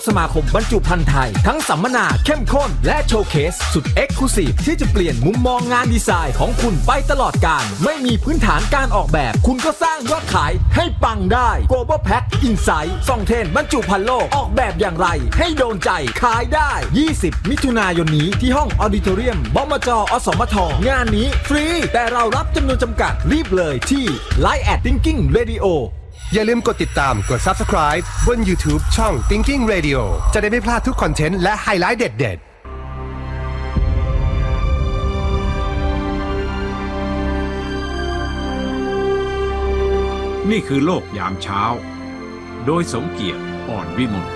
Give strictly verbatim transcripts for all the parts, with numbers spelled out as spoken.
สมาคมบรรจุภัณฑ์ไทยทั้งสัมมนาเข้มข้นและโชว์เคสสุดเอ็กซ์คลูซีฟที่จะเปลี่ยนมุมมองงานดีไซน์ของคุณไปตลอดกาลไม่มีพื้นฐานการออกแบบคุณก็สร้างยอดขายให้ปังได้ Global Pack Insight ส่องเทรนด์บรรจุภัณฑ์โลกออกแบบอย่างไรให้โดนใจขายได้ยี่สิบมิถุนายนนี้ที่ห้องออดิทอเรียมบมจ.อสมทงานนี้ฟรีแต่เรารับจำนวนจำกัดรีบเลยที่ ไลน์ แอท Thinking Radio อย่าลืมกดติดตามกด Subscribe บน YouTube ช่อง Thinking Radio จะได้ไม่พลาดทุกคอนเทนต์และไฮไลท์เด็ดๆนี่คือโลกยามเช้าโดยสมเกียรติอ่อนวิมล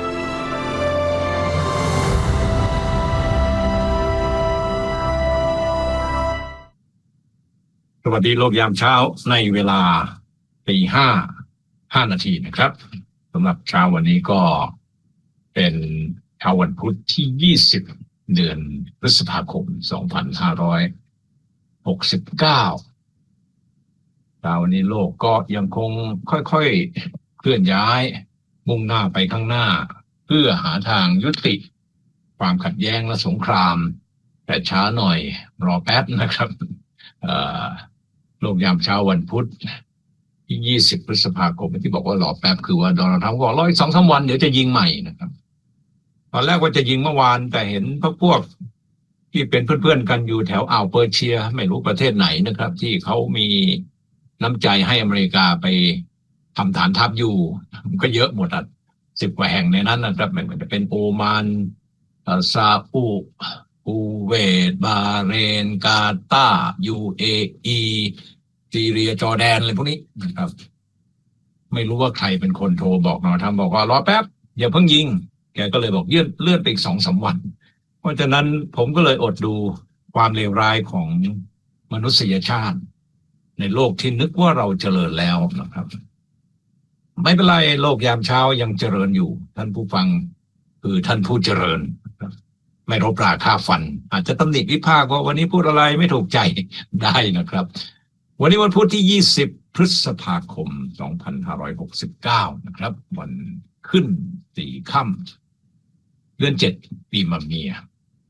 สวัสดีโลกยามเช้าในเวลาตีห้าห้านาทีนะครับสำหรับเช้าวันนี้ก็เป็นเช้าวันพุธที่ยี่สิบเดือนพฤษภาคมสองพันห้าร้อยหกสิบเก้าเช้าวันนี้โลกก็ยังคงค่อยๆเคลื่อนย้ายมุ่งหน้าไปข้างหน้าเพื่อหาทางยุติความขัดแย้งและสงครามแต่ช้าหน่อยรอแป๊บนะครับโลกยามเช้าวันพุธที่ยี่สิบพฤษภาคมที่บอกว่ารอแป๊บคือว่าโดนัลด์ทรัมป์บอกรออีก สองถึงสาม วันเดี๋ยวจะยิงใหม่นะครับตอนแรกว่าจะยิงเมื่อวานแต่เห็นพวกพวกที่เป็นเพื่อนๆกันอยู่แถวอ่าวเปอร์เซียไม่รู้ประเทศไหนนะครับที่เขามีน้ำใจให้อเมริกาไปทำฐานทัพอยู่ก็เยอะหมดอ่ะสิบกว่าแห่งในนั้นนะครับไม่ว่าจะเป็นโอมานซาอุคูเวตบาห์เรนกาตาร์ ยู เอ อี ซีเรียจอร์แดนอะไรพวกนี้นะครับไม่รู้ว่าใครเป็นคนโทรบอกเราทำบอกว่ารอแป๊บอย่าเพิ่งยิงแกก็เลยบอกเลื่อนเลื่อนไปอีกสองสามวันเพราะฉะนั้นผมก็เลยอดดูความเลวร้ายของมนุษยชาติในโลกที่นึกว่าเราเจริญแล้วนะครับไม่เป็นไรโลกยามเช้ายังเจริญอยู่ท่านผู้ฟังคือท่านผู้เจริญไม่รบราฆ่าฟันอาจจะตำหนิวิพากษ์ว่าวันนี้พูดอะไรไม่ถูกใจได้นะครับวันนี้วันพุธที่ยี่สิบพฤษภาคมสองพันห้าร้อยหกสิบเก้านะครับวันขึ้นสี่ค่ำเดือนเจ็ดปีมะเมีย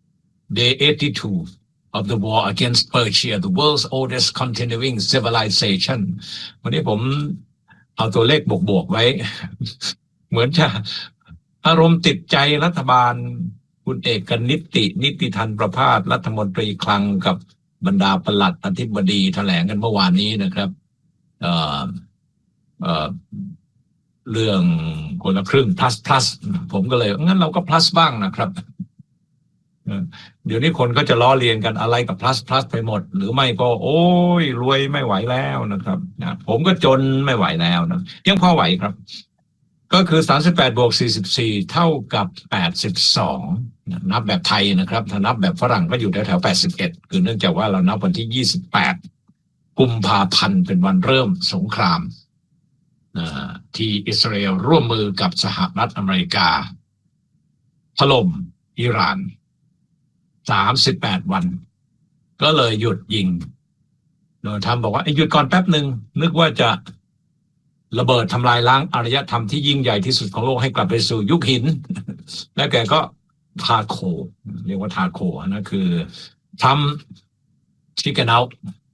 Day eighty-two of the war against Persia the world's oldest continuing civilization วันนี้ผมเอาตัวเลขบวกๆไว้เหมือนจะอารมณ์ติดใจรัฐบาลคุณเอกนิตินิติธันประภาสรัฐมนตรีคลังกับบรรดาปลัดอธิบดีแถลงกันเมื่อวานนี้นะครับเอ่อเอ่อเรื่องคนละครึ่ง plus plus ผมก็เลยงั้นเราก็ plus บ้างนะครับเดี๋ยวนี้คนก็จะล้อเลียนกันอะไรกับ plus plus ไปหมดหรือไม่ก็โอ้ยรวยไม่ไหวแล้วนะครับนะผมก็จนไม่ไหวแล้วนะยังพอไหวครับก็คือสามสิบแปดบวกสี่สิบสี่เท่ากับแปดสิบสองนับแบบไทยนะครับถ้านับแบบฝรั่งก็อยู่แถวๆแปดสิบเอ็ดคือเนื่องจากว่าเรานับวันที่ยี่สิบแปดกุมภาพันธ์เป็นวันเริ่มสงครามที่อิสราเอลร่วมมือกับสหรัฐอเมริกาถล่มอิหร่านสามสิบแปดวันก็เลยหยุดยิงโดยทำบอกว่าหยุดก่อนแป๊บหนึ่งนึกว่าจะระเบิดทำลายล้างอารยธรรมที่ยิ่งใหญ่ที่สุดของโลกให้กลับไปสู่ยุคหินแล้วแกก็ทาโคเรียกว่าทาโคนะคือทำ chicken out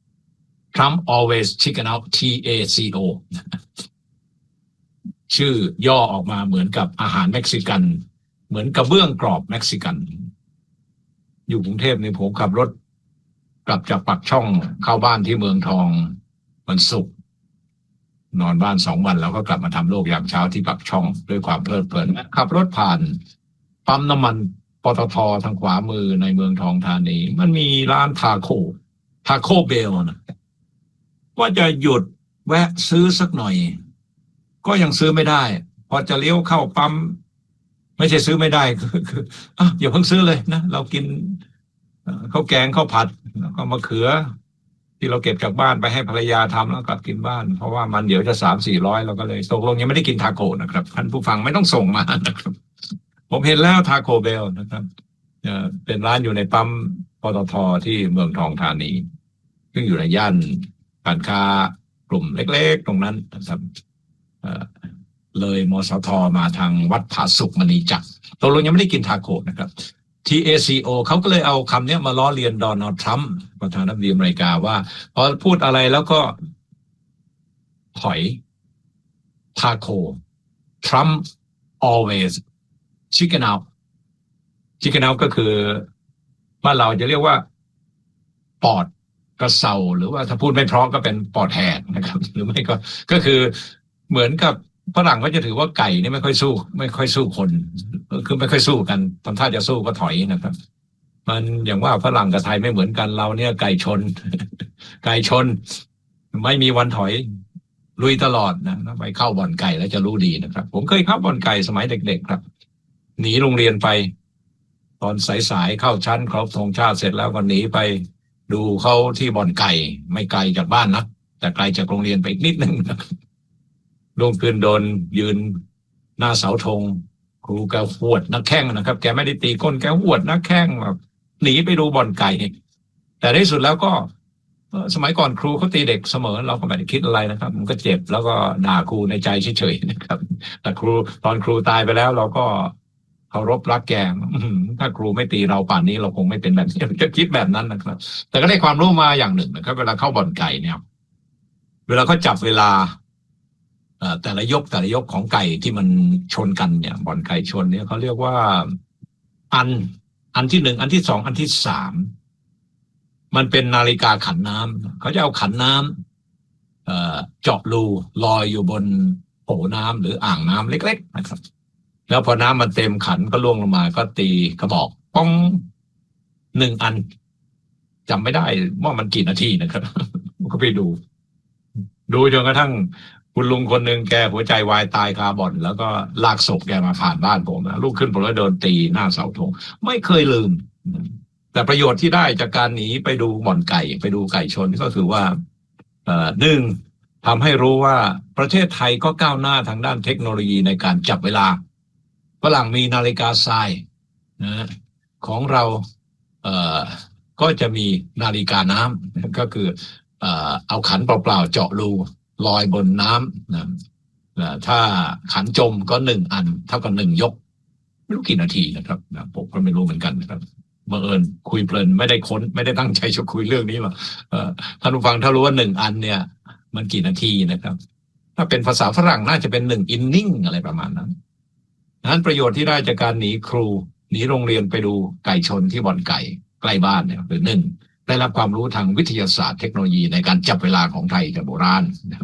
Trump always chicken out T A C O ชื่อย่อออกมาเหมือนกับอาหารเม็กซิกันเหมือนกระเบื้องกรอบเม็กซิกันอยู่กรุงเทพในผมขับรถกลับจากปากช่องเข้าบ้านที่เมืองทองวันศุกร์นอนบ้านสองวันแล้วก็กลับมาทำโลกยามเช้าที่ปากช่องด้วยความเพลิดเพลินขับรถผ่านปั๊มน้ำมันปตท.ทางขวามือในเมืองทองธานีมันมีร้านทาโคทาโคเบลนะว่าจะหยุดแวะซื้อสักหน่อยก็ยังซื้อไม่ได้พอจะเลี้ยวเข้าปั๊มไม่ใช่ซื้อไม่ได้คือคืออ่ะอย่าเพิ่งซื้อเลยนะเรากินข้าวแกงข้าวผัดแล้วก็มะเขือที่เราเก็บจากบ้านไปให้ภรรยาทำแล้วกลับกินบ้านเพราะว่ามันเดี๋ยวจะสามสี่ร้อยเราก็เลยตกลงยังไม่ได้กินทาโก้นะครับท่านผู้ฟังไม่ต้องส่งมานะครับผมเห็นแล้วทาโก้เบลนะครับเป็นร้านอยู่ในปั๊มปตท.ที่เมืองทองธานีซึ่งอยู่ในย่านการค้ากลุ่มเล็กๆตรงนั้นนะครับเลยมสทมาทางวัดผาสุกมณีจักรตกลงยังไม่ได้กินทาโกะนะครับ ที เอ ซี โอ เขาก็เลยเอาคำนี้มาล้อเลียนโดนัลด์ทรัมป์ประธานาธิบดีอเมริกาว่าพอพูดอะไรแล้วก็ถอยทาโกะ Trump always chicken out chicken out ก็คือบ้านเราจะเรียกว่าปอดกระเซาหรือว่าถ้าพูดไม่เพราะก็เป็นปอดแหกนะครับหรือไม่ก็ก็คือเหมือนกับฝรั่งก็จะถือว่าไก่นี่ไม่ค่อยสู้ไม่ค่อยสู้คนคือไม่ค่อยสู้กันทำท่าจะสู้ก็ถอยนะครับมันอย่างว่าฝรั่งกับไทยไม่เหมือนกันเราเนี่ยไก่ชน ไก่ชนไม่มีวันถอยลุยตลอดนะไปเข้าบ่อนไก่แล้วจะรู้ดีนะครับผมเคยเข้าบ่อนไก่สมัยเด็กๆครับหนีโรงเรียนไปตอนสายๆเข้าชั้นครบธงชาติเสร็จแล้วก็หนีไปดูเขาที่บ่อนไก่ไม่ไกลจากบ้านนะแต่ไกลจากโรงเรียนไปอีกนิดนึงนะลุงคืนโดนยืนหน้าเสาธงครูแกหวดนักแข้งนะครับแกไม่ได้ตีก้นแกหวดนักแข้งแบบหนีไปดูบ่อนไก่แต่ในที่สุดแล้วก็สมัยก่อนครูเขาตีเด็กเสมอเราก็ไม่ได้คิดอะไรนะครับมันก็เจ็บแล้วก็ด่าครูในใจเฉยๆนะครับแต่ครูตอนครูตายไปแล้วเราก็เคารพรักแกถ้าครูไม่ตีเราป่านนี้เราคงไม่เป็นแบบนี้จะคิดแบบนั้นนะครับแต่ก็ได้ความรู้มาอย่างหนึ่งนะครับเวลาเข้าบ่อนไก่เนี่ยเวลาเขาจับเวลาแต่ละยกแต่ละยกของไก่ที่มันชนกันเนี่ยบ่อนไก่ชนเนี่ยเขาเรียกว่าอันอันที่หนึ่งอันที่สองอันที่สามมันเป็นนาฬิกาขันน้ำเขาจะเอาขันน้ำเอ่อเจาะรูลอยอยู่บนโถน้ำหรืออ่างน้ำเล็กๆนะครับแล้วพอน้ำมันเต็มขันก็ล่วงลงมาก็ตีกระบอกป้องหนึ่งอันจำไม่ได้ว่ามันกี่นาทีนะครับก็ไปดูดูจนกระทั่งคุณลุงคนหนึ่งแกหัวใจวายตายคาบ่อนแล้วก็ลากศพแกมาผ่านบ้านผมนะลูกขึ้นผมแล้วโดนตีหน้าเสาธงไม่เคยลืมแต่ประโยชน์ที่ได้จากการหนีไปดูบ่อนไก่ไปดูไก่ชนก็คือว่าเอ่อหนึ่งทำให้รู้ว่าประเทศไทยก็ก้าวหน้าทางด้านเทคโนโลยีในการจับเวลาฝรั่งมีนาฬิกาทรายนะของเราเอ่อก็จะมีนาฬิกาน้ำก็คือเอ่อเอาขันเปล่าๆเจาะรูลอยบนน้ำนะถ้าขันจมก็หนึ่งอันเท่ากับหนึ่งยกไม่รู้กี่นาทีนะครับนะผมก็ไม่รู้เหมือนกันนะครับบังเอิญคุยเพลินไม่ได้ค้นไม่ได้ตั้งใจจะคุยเรื่องนี้หรอกท่านผู้ฟังถ้ารู้ว่าหนึ่งอันเนี่ยมันกี่นาทีนะครับถ้าเป็นภาษาฝรั่งน่าจะเป็นหนึ่งอินนิ่งอะไรประมาณนั้นนั้นประโยชน์ที่ได้จากการหนีครูหนีโรงเรียนไปดูไก่ชนที่บ่อนไก่ใกล้บ้านเนี่ยหรือหนึ่งได้รับความรู้ทางวิทยาศาสตร์เทคโนโลยีในการจับเวลาของไทยแต่โบราณ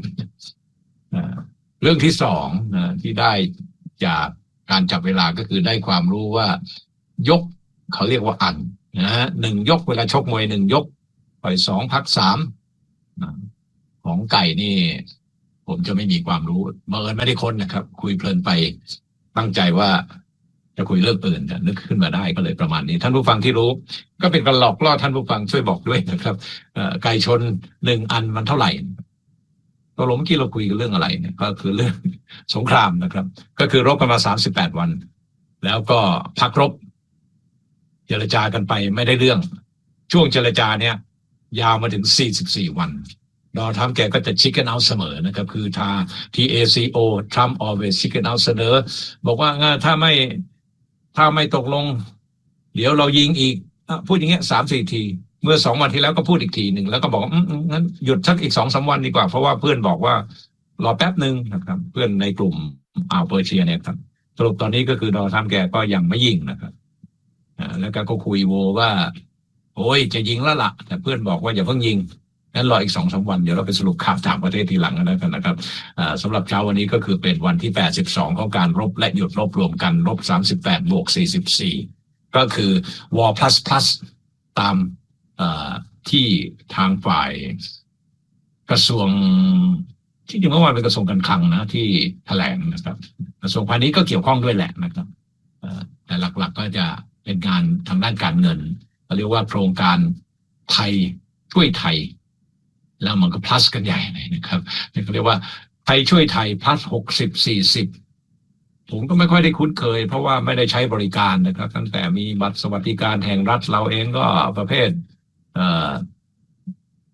เรื่องที่สองที่ได้จากการจับเวลาก็คือได้ความรู้ว่ายกเขาเรียกว่าอันนะหนึ่งยกเวลาชกมวยหนึ่งยกปล่อยสองพักสามของไก่นี่ผมจะไม่มีความรู้บังเอิญไม่ได้ค้นนะครับคุยเพลินไปตั้งใจว่าจะคุยเรื่องอื่นแต่นึกขึ้นมาได้ก็เลยประมาณนี้ท่านผู้ฟังที่รู้ก็เป็นการหลอกล่อท่านผู้ฟังช่วยบอกด้วยนะครับไก่ชนหนึ่งอันมันเท่าไหร่ตกลงเมื่อกี้เราคุยกันเรื่องอะไรเนี่ยก็คือเรื่องสงครามนะครับก็คือรบกันมาสามสิบแปดวันแล้วก็พักรบเจรจากันไปไม่ได้เรื่องช่วงเจรจาเนี่ยยาวมาถึงสี่สิบสี่วันดอทรัมป์แกก็จะชิคเก้นเอาเสมอนะครับคือทา ที เอ ซี โอ Trump always chicken out เสนอบอกว่าถ้าไม่ถ้าไม่ตกลงเดี๋ยวเรายิงอีกพูดอย่างเงี้ยสามสี่ทีเมื่อสองวันที่แล้วก็พูดอีกทีหนึ่งแล้วก็บอกอืมงั้นหยุดสักอีกสองสามวันดีกว่าเพราะว่าเพื่อนบอกว่ารอแป๊บหนึ่งนะครับเพื่อนในกลุ่มอ่าวเปอร์เซียเนี่ยครับสรุปตอนนี้ก็คือดอทรัมป์แกก็ยังไม่ยิงนะครับแล้วก็คุยโวว่าโอ้ยจะยิงแล้วล่ะแต่เพื่อนบอกว่าอย่าเพิ่งยิงงั้นรออีกสองสามวันเดี๋ยวเราไปสรุปข่าวต่างประเทศทีหลังกันแล้วกันนะครับสำหรับเช้าวันนี้ก็คือเป็นวันที่แปดสิบสองของการรบและหยุดรบรวมกันรบสามสิบแปดบวกสี่สิบสี่ก็คือ war plus plus ตามที่ทางฝ่ายกระทรวงที่จริงเมื่อวานเป็นกระทรวงการคลังนะที่แถลงนะครับกระทรวงพาณิชย์ก็เกี่ยวข้องด้วยแหละนะครับแต่หลักๆก็จะเป็นงานทางด้านการเงินเรียกว่าโครงการไทยช่วยไทยแล้วมันก็ plus กันใหญ่เลยนะครับนี่เขาเรียกว่าไทยช่วยไทย plus หกสิบ สี่สิบผมก็ไม่ค่อยได้คุ้นเคยเพราะว่าไม่ได้ใช้บริการนะครับตั้งแต่มีบัตรสวัสดิการแห่งรัฐเราเองก็ประเภทเอ่อ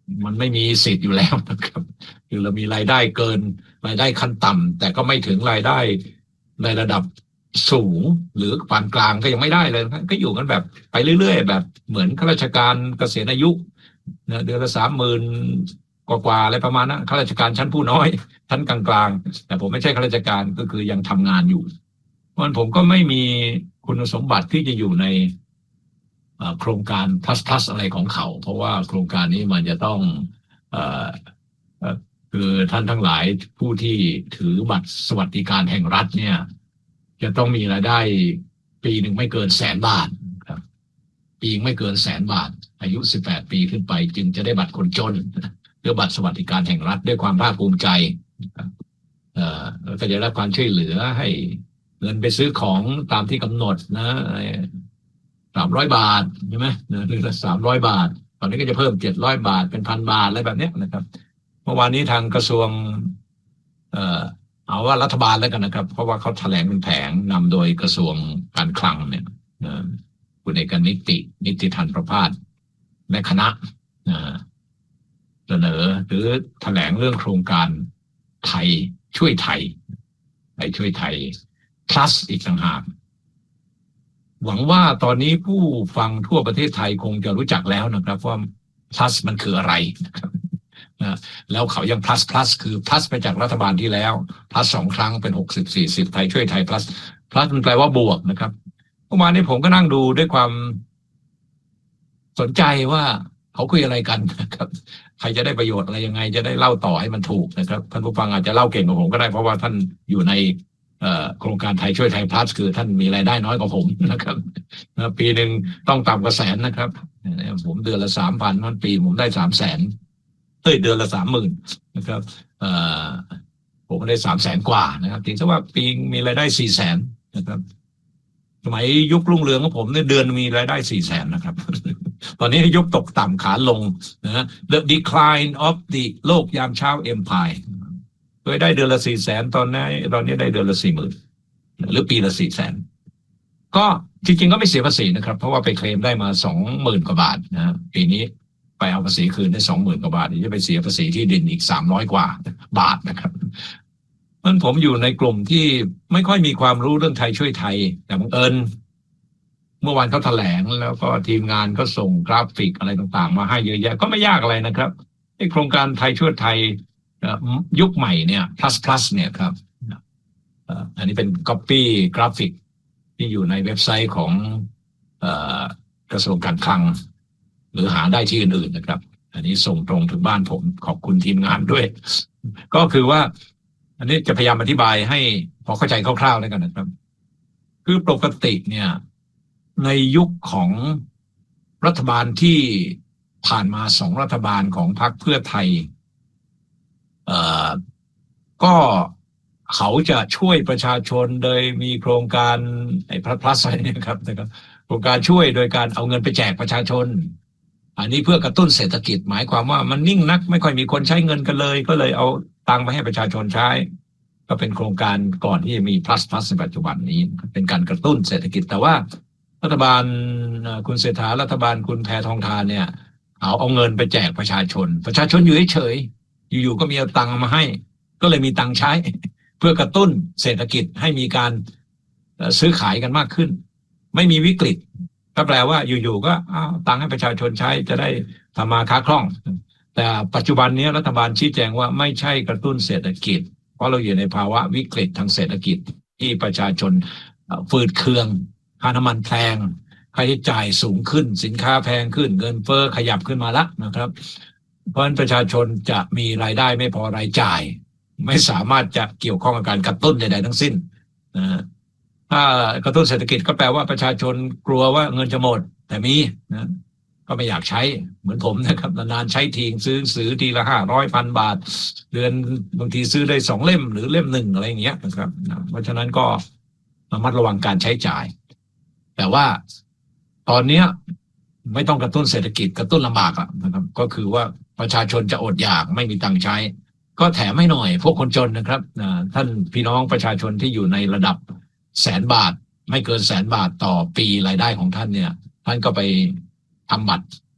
มันไม่มีสิทธิ์อยู่แล้วนะครับคือเรามีรายได้เกินรายได้ขั้นต่ำแต่ก็ไม่ถึงรายได้ในระดับสูงหรือปานกลางก็ยังไม่ได้เลยก็อยู่กันแบบไปเรื่อยๆแบบเหมือนข้าราชการเกษียณอายุเดือนละสามหมื่นกว่าๆอะไรประมาณนั้นข้าราชการชั้นผู้น้อยชั้นกลางๆแต่ผมไม่ใช่ข้าราชการก็คือยังทำงานอยู่เพราะฉะนั้นผมก็ไม่มีคุณสมบัติที่จะอยู่ในโครงการ plus plus อะไรของเขาเพราะว่าโครงการนี้มันจะต้องเอ่อคือท่านทั้งหลายผู้ที่ถือบัตรสวัสดิการแห่งรัฐเนี่ยจะต้องมีรายได้ปีหนึ่งไม่เกินแสนบาทครับปีไม่เกินแสนบาทอายุสิบแปดปีขึ้นไปจึงจะได้บัตรคนจนหรือบัตรสวัสดิการแห่งรัฐด้วยความภาคภูมิใจเอ่อก็จะได้รับความช่วยเหลือให้เงินไปซื้อของตามที่กำหนดนะสามร้อยบาทใช่ไหมเดือนละสามร้อยบาทตอนนี้ก็จะเพิ่มเจ็ดร้อยบาทเป็นพันบาทอะไรแบบนี้นะครับเมื่อวานนี้ทางกระทรวงเอ่อเอาว่ารัฐบาลแล้วกันนะครับเพราะว่าเขาแถลงเป็นแผงนำโดยกระทรวงการคลังเนี่ยคุณเอกนิตินิติธันประภาสและคณะเสนอหรือแถลงเรื่องโครงการไทยช่วยไทยไทยช่วยไทย plus อีกต่างหากหวังว่าตอนนี้ผู้ฟังทั่วประเทศไทยคงจะรู้จักแล้วนะครับว่า plus มันคืออะไรนะครับนะแล้วเขายัง plus plus คือ plus ไปจากรัฐบาลที่แล้ว plus สองครั้งเป็นหกสิบสี่สิบไทยช่วยไทย plus plus มันแปลว่าบวกนะครับเมื่อวานนี้ผมก็นั่งดูด้วยความสนใจว่าเขาคุยอะไรกันนะครับใครจะได้ประโยชน์อะไรยังไงจะได้เล่าต่อให้มันถูกนะครับท่านผู้ฟังอาจจะเล่าเก่งกว่าผมก็ได้เพราะว่าท่านอยู่ในโครงการไทยช่วยไทย plus คือท่านมีรายได้น้อยกว่าผมนะครับปีหนึ่งต้องต่ำกว่าแสนนะครับผมเดือนละสามพันวันปีผมได้สามแสนเฮ้ยเดือนละสามหมื่นนะครับผมได้สามแสนกว่านะครับถึงซะว่าปีมีรายได้สี่แสนนะครับสมัยยุครุ่งเรืองของผมเนี่ยเดือนมีรายได้สี่แสนนะครับตอนนี้ยุคตกต่ำขาลงนะ The Decline of the โลกยามเช้า Empireเคยได้เดือนละสี่แสนตอนนี้ตอนนี้ได้เดือนละสี่หมื่นหรือปีละสี่แสนก็จริงๆก็ไม่เสียภาษีนะครับเพราะว่าไปเคลมได้มาสองหมื่นกว่าบาทนะปีนี้ไปเอาภาษีคืนได้สองหมื่นกว่าบาทจะไปเสียภาษีที่ดินอีกสามร้อยกว่าบาทนะครับเพราะผมอยู่ในกลุ่มที่ไม่ค่อยมีความรู้เรื่องไทยช่วยไทยแต่บังเอิญเมื่อวานเขาแถลงแล้วก็ทีมงานก็ส่งกราฟิกอะไรต่างๆมาให้เยอะแยะก็ไม่ยากอะไรนะครับไอ้โครงการไทยช่วยไทยยุคใหม่เนี่ย plus plus เนี่ยครับอันนี้เป็น copy กราฟิกที่อยู่ในเว็บไซต์ของกระทรวงการคลังหรือหาได้ที่อื่นๆนะครับอันนี้ส่งตรงถึงบ้านผมขอบคุณทีมงานด้วยก็คือว่าอันนี้จะพยายามอธิบายให้พอเข้าใจคร่าวๆแล้วกันนะครับคือปกติเนี่ยในยุคของรัฐบาลที่ผ่านมาสองรัฐบาลของพรรคเพื่อไทยเอ่อก็เขาจะช่วยประชาชนโดยมีโครงการไอ้พลัสพลัสอะไรเนี่ยครับนะครับโครงการช่วยโดยการเอาเงินไปแจกประชาชนอันนี้เพื่อกระตุ้นเศรษฐกิจหมายความว่ามันนิ่งนักไม่ค่อยมีคนใช้เงินกันเลยก็เลยเอาตังค์ไปให้ประชาชนใช้ก็เป็นโครงการก่อนที่จะมี plus plus ในปัจจุบันนี้เป็นการกระตุ้นเศรษฐกิจแต่ว่ารัฐบาลคุณเศรษฐารัฐบาลคุณแพทองธารเนี่ยเอาเอาเงินไปแจกประชาชนประชาชนอยู่เฉยๆอยู่ๆก็มีเอาตังค์มาให้ก็เลยมีตังค์ใช้เพื่อกระตุ้นเศรษฐกิจให้มีการซื้อขายกันมากขึ้นไม่มีวิกฤตก็แปลว่าอยู่ๆก็เอาตังค์ให้ประชาชนใช้จะได้ทำมาค้าคล่องแต่ปัจจุบันนี้รัฐบาลชี้แจงว่าไม่ใช่กระตุ้นเศรษฐกิจเพราะเราอยู่ในภาวะวิกฤตทางเศรษฐกิจที่ประชาชนฝืดเคืองค่าน้ำมันแพงค่าใช้จ่ายสูงขึ้นสินค้าแพงขึ้นเงินเฟ้อขยับขึ้นมาแล้วนะครับเพราะฉะนั้นประชาชนจะมีรายได้ไม่พอรายจ่ายไม่สามารถจะเกี่ยวข้องกับการกระตุ้นใดๆทั้งสิ้นนะถ้ากระตุ้นเศรษฐกิจก็แปลว่าประชาชนกลัวว่าเงินจะหมดแต่มีนะก็ไม่อยากใช้เหมือนผมนะครับนานๆใช้ทีซื้อซื้อทีละห้าร้อยพันบาทเดือนบางทีซื้อได้สองเล่มหรือเล่มหนึ่งอะไรอย่างเงี้ยนะครับเพราะฉะนั้นก็ระมัดระวังการใช้จ่ายแต่ว่าตอนนี้ไม่ต้องกระตุ้นเศรษฐกิจกระตุ้นลำบากอะนะครับก็คือว่าประชาชนจะอดอยากไม่มีตังค์ใช้ก็แถมให้หน่อยพวกคนจนนะครับท่านพี่น้องประชาชนที่อยู่ในระดับแสนบาทไม่เกินแสนบาทต่อปีรายได้ของท่านเนี่ยท่านก็ไปทำบัตร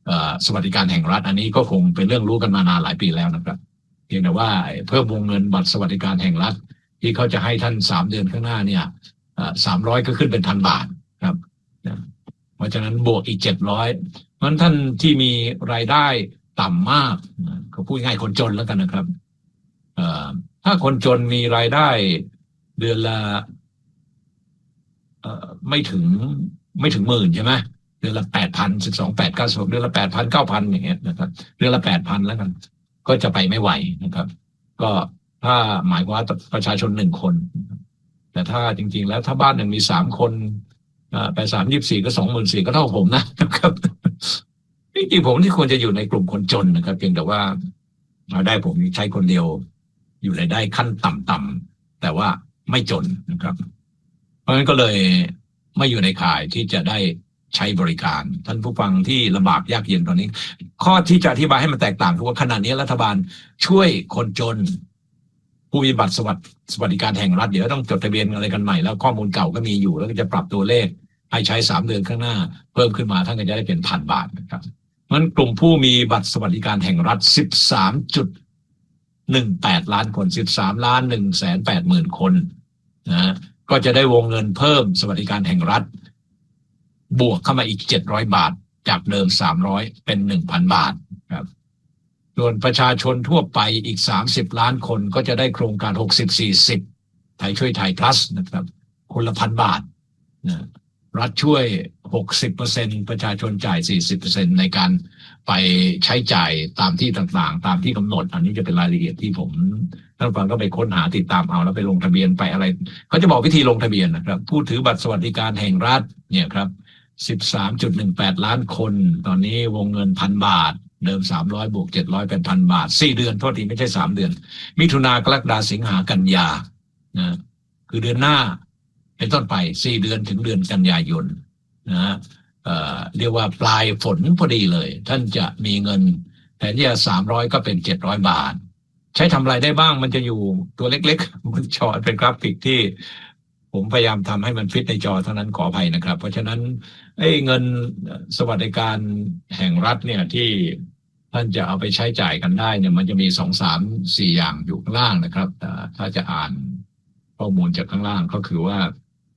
สวัสดิการแห่งรัฐอันนี้ก็คงเป็นเรื่องรู้กันมานานหลายปีแล้วนะครับเพียงแต่ว่าเพิ่มวงเงินบัตรสวัสดิการแห่งรัฐที่เขาจะให้ท่านสามเดือนข้างหน้าเนี่ยสามร้อยก็ขึ้นเป็นพันบาทครับเพราะฉะนั้นบวกอีกเจ็ดร้อยเพราะฉะนั้นท่านที่มีรายได้ต่ำมากเขาพูดง่ายคนจนแล้วกันนะครับถ้าคนจนมีรายได้เดือนละไม่ถึงไม่ถึงหมื่นใช่ไหมเดือนละแปดพันสิบสองแปดเก้าสิบเดือนละแปดพันเก้าพันอย่างเงี้ยนะครับเดือนละแปดพันแล้วกันก็จะไปไม่ไหวนะครับก็ถ้าหมายว่าประชาชนหนึ่งคนแต่ถ้าจริงๆแล้วถ้าบ้านหนึ่งมีสามคนแปดสามยี่สิบสี่ก็สองหมื่นสี่ก็เท่าผมนะครับจริงๆผมที่ควรจะอยู่ในกลุ่มคนจนนะครับเพียงแต่ว่ารายได้ผมใช้คนเดียวอยู่รายได้ขั้นต่ำๆแต่ว่าไม่จนนะครับเพราะฉะนั้นก็เลยไม่อยู่ในข่ายที่จะได้ใช้บริการท่านผู้ฟังที่ลำบากยากเย็นตอนนี้ข้อที่จะอธิบายให้มันแตกต่างคือว่าขณะนี้รัฐบาลช่วยคนจนผู้มีบัตรสวัสดิสวัสดิการแห่งรัฐเดี๋ยวต้องจดทะเบียนอะไรกันใหม่แล้วข้อมูลเก่าก็มีอยู่แล้วก็จะปรับตัวเลขให้ใช้สามเดือนข้างหน้าเพิ่มขึ้นมาท่านก็จะได้เป็นพันบาทนะครับเพราะฉะนั้นกลุ่มผู้มีบัตรสวัสดิการแห่งรัฐ สิบสามจุดหนึ่งแปด ล้านคนสิบสามล้านหนึ่งแสนแปดหมื่นคนนะก็จะได้วงเงินเพิ่มสวัสดิการแห่งรัฐบวกเข้ามาอีกเจ็ดร้อยบาทจากเดิมสามร้อยเป็น หนึ่งพัน บาทครับส่วนประชาชนทั่วไปอีกสามสิบล้านคนก็จะได้โครงการหกสิบ สี่สิบไทยช่วยไทย plus นะครับคนละพันบาทนะรัฐช่วย หกสิบเปอร์เซ็นต์ ประชาชนจ่าย สี่สิบเปอร์เซ็นต์ ในการไปใช้จ่ายตามที่ต่างๆตามที่กำหนดอันนี้จะเป็นรายละเอียดที่ผมท่านฟังก็ไปค้นหาติดตามเอาแล้วไปลงทะเบียนไปอะไรเขาจะบอกวิธีลงทะเบียนนะครับผู้ถือบัตรสวัสดิการแห่งรัฐเนี่ยครับ สิบสามจุดหนึ่งแปด ล้านคนตอนนี้วงเงินพันบาทเดิมสามร้อยบวกเจ็ดร้อยเป็นพันบาทสี่เดือนโทษทีไม่ใช่สามเดือนมิถุนากรกฎาสิงหากันยานะคือเดือนหน้าเป็นต้นไปสี่เดือนถึงเดือนกันยายนนะเอ่อเรียกว่าปลายฝนพอดีเลยท่านจะมีเงินแทนที่จะสามร้อยก็เป็นเจ็ดร้อยบาทใช้ทำอะไรได้บ้างมันจะอยู่ตัวเล็กๆบนจอเป็นกราฟิกที่ผมพยายามทำให้มันฟิตในจอเท่านั้นขออภัยนะครับเพราะฉะนั้นไอ้เงินสวัสดิการแห่งรัฐเนี่ยที่ท่านจะเอาไปใช้จ่ายกันได้เนี่ยมันจะมีสองสามสี่อย่างอยู่ข้างล่างนะครับถ้าจะอ่านข้อมูลจากข้างล่างก็คือว่า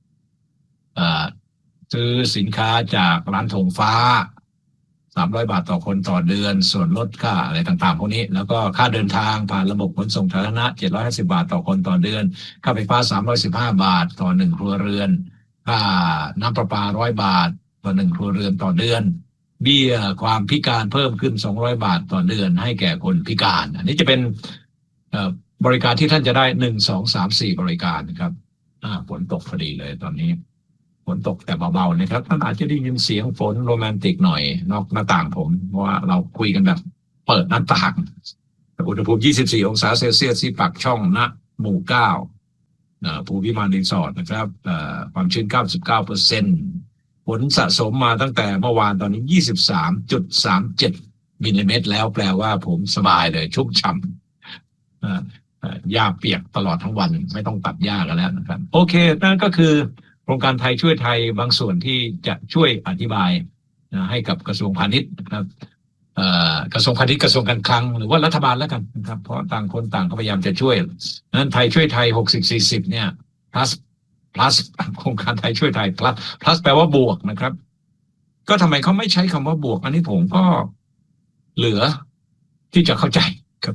ซื้อสินค้าจากร้านธงฟ้าสามร้อยบาทต่อคนต่อเดือนส่วนลดค่าอะไรต่างๆพวกนี้แล้วก็ค่าเดินทางผ่านระบบขนส่งสาธารณะเจ็ดร้อยห้าสิบบาทต่อคนต่อเดือนค่าไฟฟ้าสามร้อยสิบห้าบาทต่อหนึ่งครัวเรือนค่าน้ำประปาหนึ่งร้อยบาทต่อหนึ่งครัวเรือนต่อเดือนเบี้ยความพิการเพิ่มขึ้นสองร้อยบาทต่อเดือนให้แก่คนพิการอันนี้จะเป็นบริการที่ท่านจะได้หนึ่ง สอง สาม สี่บริการนะครับฝนตกพอดีเลยตอนนี้ฝนตกแต่เบาๆนะครับท่านอาจจะได้ยินเสียงฝนโรแมนติกหน่อยนอกหน้าต่างผมเพราะว่าเราคุยกันแบบเปิดหน้าต่างอุณหภูมิยี่สิบสี่องศาเซลเซียสที่ปากช่องณหมู่เก้าภูพิมานรีสอร์ทนะครับความชื้น เก้าสิบเก้าเปอร์เซ็นต์ ฝนสะสมมาตั้งแต่เมื่อวานตอนนี้ ยี่สิบสามจุดสามเจ็ด มิลลิเมตรแล้วแปลว่าผมสบายเลยชุ่มฉ่ำหญ้าเปียกตลอดทั้งวันไม่ต้องตัดหญ้ากันแล้วนะครับโอเคนั่นก็คือโครงการไทยช่วยไทยบางส่วนที่จะช่วยอธิบายนะให้กับกระทรวงพาณิชย์นะครับกระทรวงพาณิชย์กระทรวงการคลังหรือว่ารัฐบาลแล้วกันนะครับเพราะต่างคนต่างก็พยายามจะช่วยนั้นไทยช่วยไทยหกสิบ สี่สิบเนี่ย plus plus โครงการไทยช่วยไทย plus plus แปลว่าบวกนะครับก็ทำไมเขาไม่ใช้คำว่าบวกอันนี้ผมก็เหลือที่จะเข้าใจครับ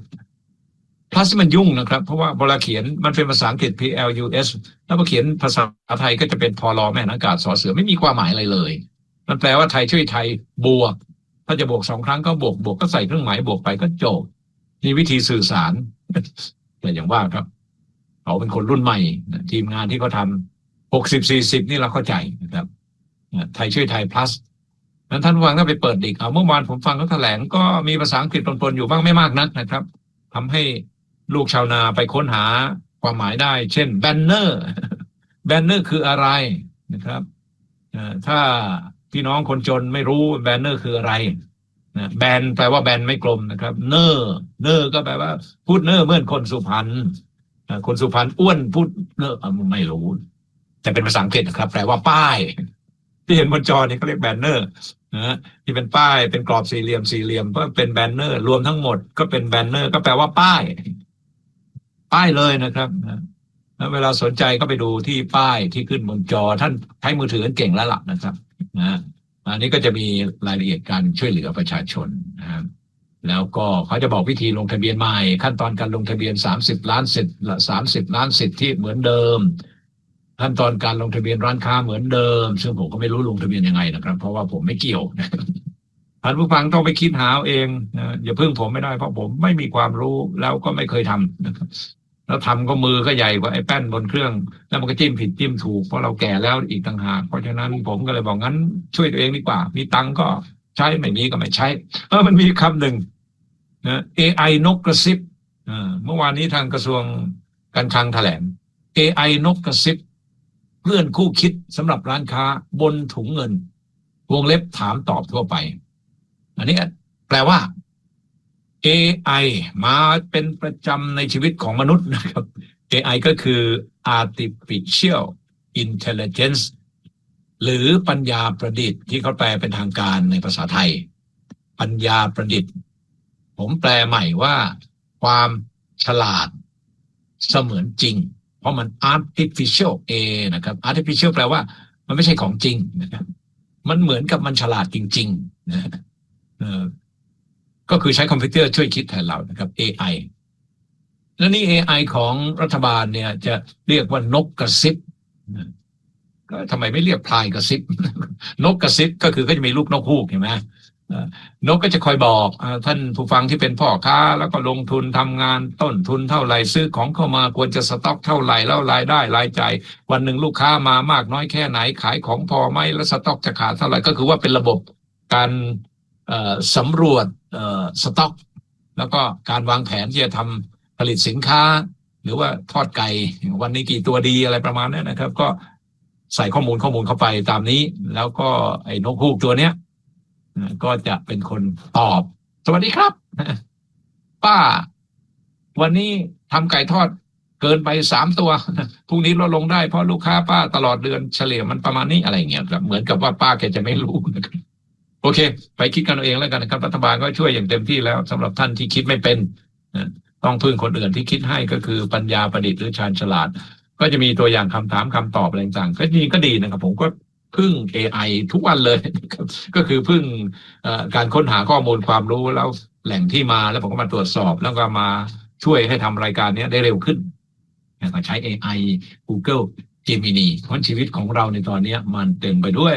plus มันยุ่งนะครับเพราะว่าเวลาเขียนมันเป็นภาษาอังกฤษ P L U S แล้วพอเขียนภาษาไทยก็จะเป็นพลแม่นอากาศสอเสือไม่มีความหมายอะไรเลยมันแปลว่าไทยช่วยไทยบวกถ้าจะบวกสองครั้งก็บวกบวกก็ใส่เครื่องหมายบวกไปก็จบนี่วิธีสื่อสารแต่อย่างว่าครับเขาเป็นคนรุ่นใหม่ทีมงานที่เขาทำหกสิบ สี่สิบนี่เราเข้าใจนะครับไทยช่วยไทย plus นั้นท่านฟังถ้าไปเปิดดิกเอาเมื่อวานผมฟังเขาแถลงก็มีภาษาอังกฤษปนๆอยู่บ้างไม่มากนักนะครับทำให้ลูกชาวนาไปค้นหาความหมายได้เช่นแบนเนอร์แบนเนอร์คืออะไรนะครับถ้าพี่น้องคนจนไม่รู้แบนเนอร์คืออะไรนะแบนแปลว่าแบนไม่กลมนะครับเนอร์เนอร์ก็แปลว่าพูดเนอร์เหมือนคนสุพรรณคนสุพรรณอ้วนพูดเนอร์ไม่รู้แต่เป็นภาษาอังกฤษนะครับแปลว่าป้ายจที่เห็นบนจอนี่เขาเรียกแบนเนอร์นะที่เป็นป้ายเป็นกรอบสี่เหลี่ยมสี่เหลี่ยมก็เป็นแบนเนอร์รวมทั้งหมดก็เป็นแบนเนอร์ก็แปลว่าป้ายป้ายเลยนะครับแล้วเวลาสนใจก็ไปดูที่ป้ายที่ขึ้นบนจอท่านใช้มือถือเก่งแล้วล่ะนะครับนะอันนี้ก็จะมีรายละเอียดการช่วยเหลือประชาชนนะครับแล้วก็เขาจะบอกวิธีลงทะเบียนใหม่ขั้นตอนการลงทะเบียนสามสิบล้านสิทธิ์สามสิบล้านสิทธิเหมือนเดิมขั้นตอนการลงทะเบียนร้านค้าเหมือนเดิมซึ่งผมก็ไม่รู้ลงทะเบียนยังไงนะครับเพราะว่าผมไม่เกี่ยวท่านผู้ฟังต้องไปคิดหาเองนะอย่าพึ่งผมไม่ได้เพราะผมไม่มีความรู้แล้วก็ไม่เคยทำนะครับแล้วทำก็มือก็ใหญ่กว่าไอ้แป้นบนเครื่องแล้วมันก็จิ้มผิดจิ้มถูกเพราะเราแก่แล้วอีกต่างหากเพราะฉะนั้นผมก็เลยบอกงั้นช่วยตัวเองดีกว่ามีตังก็ใช้ไม่มีก็ไม่ใช้เออมันมีคำหนึ่งนะ เอ ไอ นกกระซิบเมื่อวานนี้ทางกระทรวงการคลังแถลง เอ ไอ นกกระซิบเพื่อนคู่คิดสำหรับร้านค้าบนถุงเงินวงเล็บถามตอบทั่วไปอันนี้แปลว่า เอ ไอ มาเป็นประจำในชีวิตของมนุษย์นะครับ เอ ไอ ก็คือ artificial intelligence หรือปัญญาประดิษฐ์ที่เขาแปลเป็นทางการในภาษาไทยปัญญาประดิษฐ์ผมแปลใหม่ว่าความฉลาดเสมือนจริงเพราะมัน artificial a นะครับ artificial แปลว่ามันไม่ใช่ของจริงนะครับมันเหมือนกับมันฉลาดจริงๆนะเออก็คือใช้คอมพิวเตอร์ช่วยคิดแทนเรานะครับ เอ ไอ แล้วนี่ เอ ไอ ของรัฐบาลเนี่ยจะเรียกว่านกกระซิบก็ทำไมไม่เรียกพลายกระซิบนกกระซิบก็คือก็จะมีลูกนกฮูกเห็นไหมนกก็จะคอยบอกท่านผู้ฟังที่เป็นพ่อค้าแล้วก็ลงทุนทำงานต้นทุนเท่าไหร่ซื้อของเข้ามาควรจะสต็อกเท่าไหร่แล้วรายได้รายจ่ายวันหนึ่งลูกค้ามามากน้อยแค่ไหนขายของพอไหมแล้วสต็อกจะขาดเท่าไหร่ก็คือว่าเป็นระบบการสำรวจสต็อกแล้วก็การวางแผนที่จะทำผลิตสินค้าหรือว่าทอดไก่วันนี้กี่ตัวดีอะไรประมาณนี้นะครับก็ใส่ข้อมูลข้อมูลเข้าไปตามนี้แล้วก็ไอ้นกฮูกตัวเนี้ยก็จะเป็นคนตอบสวัสดีครับป้าวันนี้ทำไก่ทอดเกินไปสามตัวพรุ่งนี้ลดลงได้เพราะลูกค้าป้าตลอดเดือนเฉลี่ยมันประมาณนี้อะไรเงี้ยครับเหมือนกับว่าป้าแกจะไม่รู้นะครับโอเคไปคิดกันเอาเองแล้วกันนะครับรัฐบาลก็ช่วยอย่างเต็มที่แล้วสำหรับท่านที่คิดไม่เป็นต้องพึ่งคนอื่นที่คิดให้ก็คือปัญญาประดิษฐ์หรือชาญฉลาดก็จะมีตัวอย่างคำถามคำตอบอะไรต่างๆก็ดีก็ดีนะครับผมก็พึ่ง เอ ไอ ทุกวันเลยก็คือพึ่งการค้นหาข้อมูลความรู้แล้วแหล่งที่มาแล้วผมก็มาตรวจสอบแล้วก็มาช่วยให้ทำรายการนี้ได้เร็วขึ้นก็ใช้ เอ ไอ Google Gemini เพราะชีวิตของเราในตอนนี้มันเต็มไปด้วย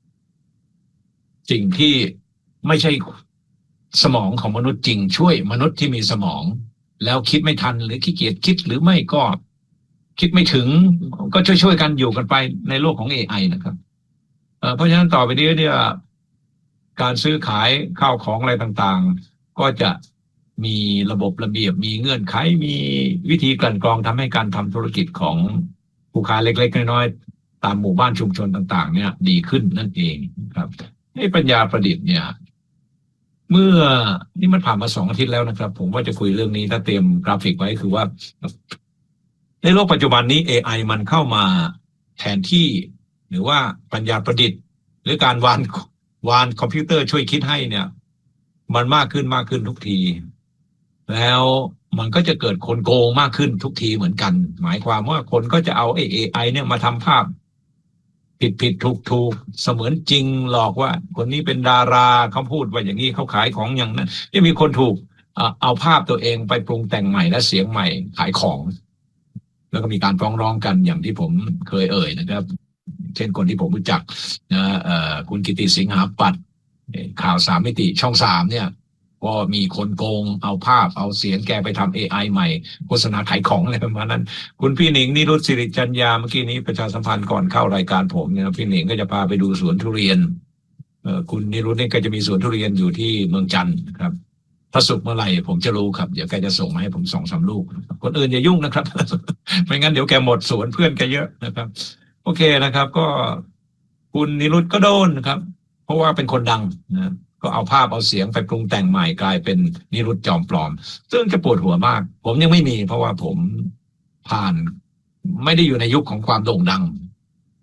สิ่งที่ไม่ใช่สมองของมนุษย์จริงช่วยมนุษย์ที่มีสมองแล้วคิดไม่ทันหรือขี้เกียจคิดหรือไม่ก็คิดไม่ถึงก็ช่วยๆกันอยู่กันไปในโลกของ เอ ไอ นะครับเพราะฉะนั้นต่อไปนี้เนี่ยการซื้อขายข้าวของอะไรต่างๆก็จะมีระบบระเบียบมีเงื่อนไขมีวิธีกลั่นกรองทำให้การทำธุรกิจของผู้ค้าเล็กๆน้อยๆตามหมู่บ้านชุมชนต่างๆเนี่ยดีขึ้นนั่นเองครับให้ปัญญาประดิษฐ์เนี่ยเมื่อนี่มันผ่านมาสองอาทิตย์แล้วนะครับผมว่าจะคุยเรื่องนี้ถ้าเตรียมกราฟิกไว้คือว่าในโลกปัจจุบันนี้ เอ ไอ มันเข้ามาแทนที่หรือว่าปัญญาประดิษฐ์หรือการวานวานคอมพิวเตอร์ช่วยคิดให้เนี่ยมันมากขึ้นมากขึ้นทุกทีแล้วมันก็จะเกิดคนโกงมากขึ้นทุกทีเหมือนกันหมายความว่าคนก็จะเอาไอ้ เอ ไอ เนี่ยมาทำภาพผิดผิดถูกถูกเสมือนจริงหลอกว่าคนนี้เป็นดาราเขาพูดว่าอย่างนี้เขาขายของอย่างนั้นที่มีคนถูกเอาภาพตัวเองไปปรุงแต่งใหม่และเสียงใหม่ขายของแล้วก็มีการฟ้องร้องกันอย่างที่ผมเคยเอ่ยนะครับเช่นคนที่ผมรู้จักนะเอ่อคุณกิติสิงหาปัตย์ข่าวสามมิติช่องสามเนี่ยก็มีคนโกงเอาภาพเอาเสียงแกไปทำ เอ ไอ ใหม่โฆษณาขายของอะไรประมาณนั้นคุณพี่หนิงนิรุตศิริจัญญาเมื่อกี้นี้ประชาสัมพันธ์ก่อนเข้ารายการผมเนี่ยพี่หนิงก็จะพาไปดูสวนทุเรียนเอ่อคุณนิรุตนี่ก็จะมีสวนทุเรียนอยู่ที่เมืองจันทร์ครับถ้าสุกเมื่อไหร่ผมจะรู้ครับเดี๋ยวแกจะส่งมาให้ผมสองสามลูกคนอื่นอย่ายุ่งนะครับ ไม่งั้นเดี๋ยวแกหมดสวนเพื่อนแกเยอะนะครับโอเคนะครับก็คุณนิรุตก็โดนนะครับเพราะว่าเป็นคนดังนะก็เอาภาพเอาเสียงไปปรุงแต่งใหม่กลายเป็นนิรุตจอมปลอมซึ่งจะปวดหัวมากผมยังไม่มีเพราะว่าผมผ่านไม่ได้อยู่ในยุคของความโด่งดัง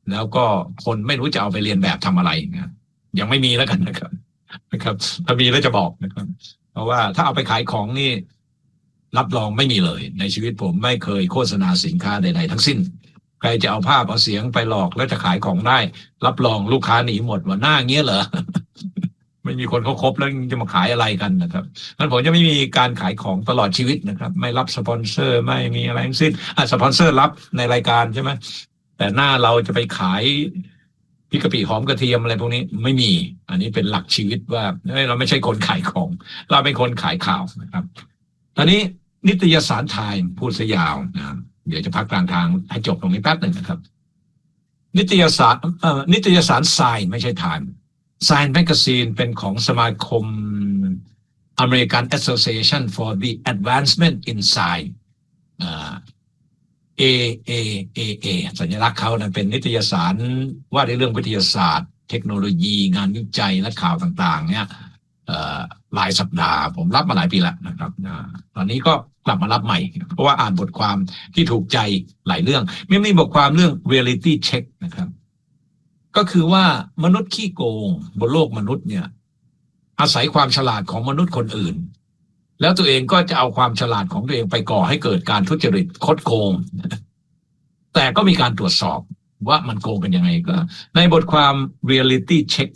แล้วก็คนไม่รู้จะเอาไปเรียนแบบทำอะไรนะยังไม่มีแล้วกันนะครับนะครับถ้ามีแล้วจะบอกนะครับเพราะว่าถ้าเอาไปขายของนี่รับรองไม่มีเลยในชีวิตผมไม่เคยโฆษณาสินค้าใดๆทั้งสิ้นใครจะเอาภาพเอาเสียงไปหลอกแล้วจะขายของได้รับรองลูกค้าหนีหมดว่าหน้าเงี้ยเหรอ ไม่มีคนเขาครบแล้วจะมาขายอะไรกันนะครับงั้นผมจะไม่มีการขายของตลอดชีวิตนะครับไม่รับสปอนเซอร์ไม่มีอะไรทั้งสิ้นอ่ะสปอนเซอร์รับในรายการใช่ไหมแต่หน้าเราจะไปขายพริกกะปิหอมกระเทียมอะไรพวกนี้ไม่มีอันนี้เป็นหลักชีวิตว่าเราไม่ใช่คนขายของเราเป็นคนขายข่าวนะครับตอนนี้นิตยสารไทม์พูดซะยาวนะเดี๋ยวจะพักกลางทางให้จบตรงนี้แป๊บหนึ่งนะครับนิตยสารเอ่อนิตยสารไซน์ไม่ใช่ไทม์Science Magazine เป็นของสมาคม American Association for the Advancement in Science อ่า เอ เอ เอ เอ สัญลักษณ์เขานะเป็นนิตยสารว่าในเรื่องวิทยาศาสตร์เทคโนโลยีงานวิจัยและข่าวต่างๆเนี่ยรายสัปดาห์ผมรับมาหลายปีแล้วนะครับตอนนี้ก็กลับมารับใหม่เพราะว่าอ่านบทความที่ถูกใจหลายเรื่องไม่มีบทความเรื่อง reality check นะครับก็คือว่ามนุษย์ขี้โกงบนโลกมนุษย์เนี่ยอาศัยความฉลาดของมนุษย์คนอื่นแล้วตัวเองก็จะเอาความฉลาดของตัวเองไปก่อให้เกิดการทุจริตคดโกงแต่ก็มีการตรวจสอบว่ามันโกงกันยังไงก็ในบทความ reality check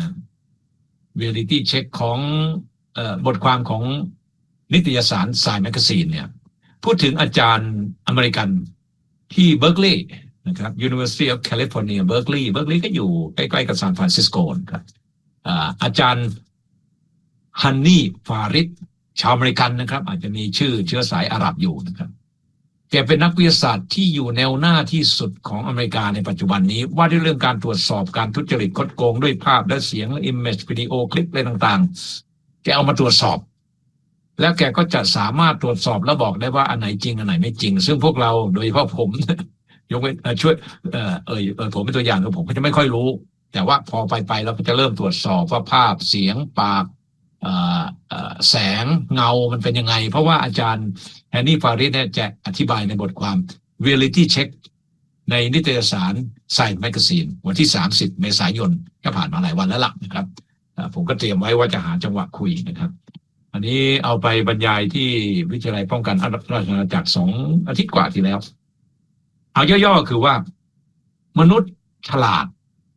reality check ของเอ่อบทความของนิตยสาร Science Magazine เนี่ยพูดถึงอาจารย์อเมริกันที่เบิร์กลีย์นะครับ University of California Berkeley Berkeley ก็อยู่ใกล้ๆกับซานฟรานซิสโกครับอาจารย์ฮันนี่ฟาริดชาวอเมริกันนะครับอาจจะมีชื่อเชื้อสายอาหรับอยู่นะครับแกเป็นนักวิทยาศาสตร์ที่อยู่แนวหน้าที่สุดของอเมริกาในปัจจุบันนี้ว่าด้วยเรื่องการตรวจสอบการทุจริตคดโกงด้วยภาพและเสียงและ image วิดีโอคลิปอะไรต่างๆแกเอามาตรวจสอบแล้วแกก็จะสามารถตรวจสอบและบอกได้ว่าอันไหนจริงอันไหนไม่จริงซึ่งพวกเราโดยเฉพาะผมยกเว้นช่วยเอ่อเออผมเป็นตัวอย่างของผมก็จะไม่ค่อยรู้แต่ว่าพอไปไปเราก็จะเริ่มตรวจสอบว่าภาพเสียงปากแสงเงามันเป็นยังไงเพราะว่าอาจารย์แฮนนี่ฟาริดเนี่ยจะอธิบายในบทความ reality check ในนิตยสาร Science Magazine วันที่สามสิบเมษายนก็ผ่านมาหลายวันแล้วล่ะนะครับผมก็เตรียมไว้ว่าจะหาจังหวะคุยนะครับอันนี้เอาไปบรรยายที่วิทยาลัยป้องกันราชอาณาจักรสองอาทิตย์กว่าที่แล้วเอาย่อๆคือว่ามนุษย์ฉลาด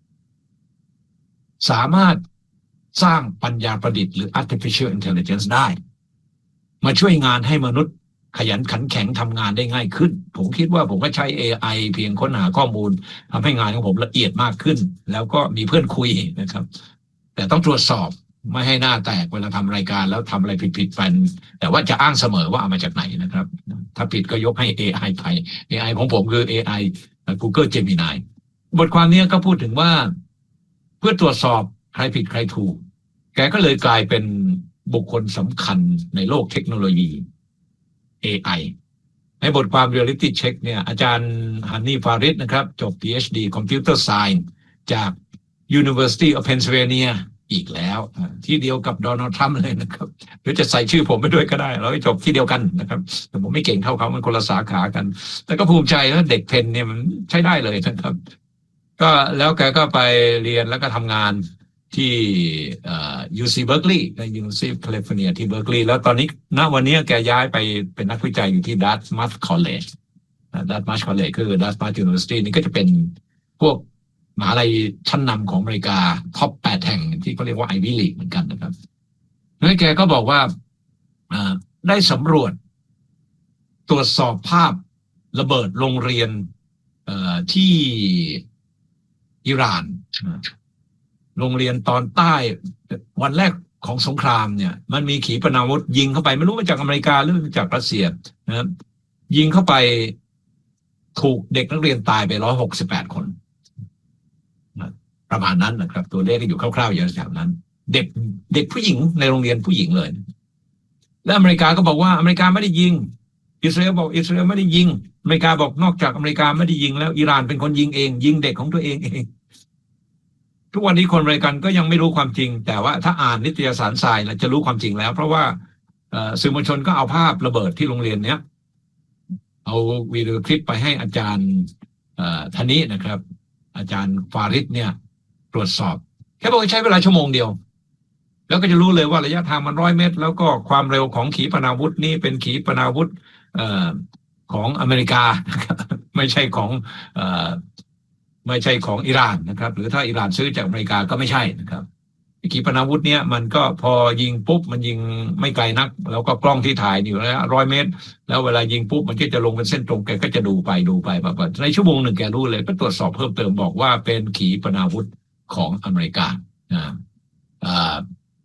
สามารถสร้างปัญญาประดิษฐ์หรือ artificial intelligence ได้มาช่วยงานให้มนุษย์ขยันขันแข็งทำงานได้ง่ายขึ้นผมคิดว่าผมก็ใช้ เอ ไอ เพียงค้นหาข้อมูลทำให้งานของผมละเอียดมากขึ้นแล้วก็มีเพื่อนคุยนะครับแต่ต้องตรวจสอบไม่ให้หน้าแตกเวลาทำรายการแล้วทำอะไรผิดๆไปแต่ว่าจะอ้างเสมอว่าเอามาจากไหนนะครับถ้าผิดก็ยกให้ เอ ไอ ไป เอ ไอ ของผมคือ เอ ไอ Google Gemini บทความนี้ก็พูดถึงว่าเพื่อตรวจสอบใครผิดใครถูกแกก็เลยกลายเป็นบุคคลสำคัญในโลกเทคโนโลยี เอ ไอ ในบทความ Reality Check เนี่ยอาจารย์ฮันนี่ฟาริดนะครับจบ พี เอช ดี Computer Science จาก University of Pennsylvania อีกแล้วที่เดียวกับโดนัลด์ทรัมป์เลยนะครับหรือจะใส่ชื่อผมไปด้วยก็ได้เราจบที่เดียวกันนะครับแต่ผมไม่เก่งเท่าเขามันคนละสาขากันแต่ก็ภูมิใจนะเด็กเพนเนี่ยมันใช้ได้เลยนะครับก็แล้วแกก็ไปเรียนแล้วก็ทำงานที่ ยู ซี Berkeley ใน University of California ที่ Berkeley แล้วตอนนี้ณวันนี้แกย้ายไปเป็นนักวิจัยอยู่ที่ Dartmouth College Dartmouth College คือ Dartmouth University นี่ก็จะเป็นพวกมหาลัยชั้นนำของอเมริกาท็อปแปดแห่งที่เขาเรียกว่า Ivy League เหมือนกันนะครับแล้วแกก็บอกว่าได้สำรวจตรวจสอบภาพระเบิดโรงเรียนที่อิหร่านโรงเรียนตอนใต้วันแรกของสงครามเนี่ยมันมีขีปนาวุธยิงเข้าไปไม่รู้มาจากอเมริกาหรือมาจากรัสเซียนะครับยิงเข้าไปถูกเด็กนักเรียนตายไปหนึ่งร้อยหกสิบแปดคนประมาณนั้นนะครับตัวเลขที่อยู่คร่าวๆอย่างแถวนั้นเด็กเด็กผู้หญิงในโรงเรียนผู้หญิงเลยและอเมริกาก็บอกว่าอเมริกาไม่ได้ยิงอิสราเอลบอกอิสราเอลไม่ได้ยิงอเมริกาบอกนอกจากอเมริกาไม่ได้ยิงแล้วอิหร่านเป็นคนยิงเองยิงเด็กของตัวเองเองทุกวันนี้คนอเมริกันก็ยังไม่รู้ความจริงแต่ว่าถ้าอ่านนิตยสารทรายนะจะรู้ความจริงแล้วเพราะว่าสื่อมวลชนก็เอาภาพระเบิดที่โรงเรียนเนี้ยเอาวิดีโอคลิปไปให้อาจารย์ท่านนี้นะครับอาจารย์ฟาริดเนี่ยตรวจสอบแค่บอกใช้เวลาชั่วโมงเดียวแล้วก็จะรู้เลยว่าระยะทางมันร้อยเมตรแล้วก็ความเร็วของขีปนาวุธนี่เป็นขีปนาวุธเอ่อของอเมริกาไม่ใช่ของเอ่อไม่ใช่ของอิหร่านนะครับหรือถ้าอิหร่านซื้อจากอเมริกาก็ไม่ใช่นะครับขีปนาวุธเนี่ยมันก็พอยิงปุ๊บมันยิงไม่ไกลนักแล้วก็กล้องที่ถ่ายอยู่ระยะร้อยเมตรแล้วเวลายิงปุ๊บมันก็จะลงเป็นเส้นตรงแกก็จะดูไปดูไปแบบในชั่วโมงหนึ่งแกรู้เลยก็ตรวจสอบเพิ่มเติมบอกว่าเป็นขีปนาวุธของอเมริกาอ่า